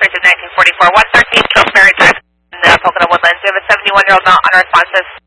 Cruise of 1944, 113 Pillsbury Drive in Pocono Woodlands. We have a 71-year-old not unresponsive.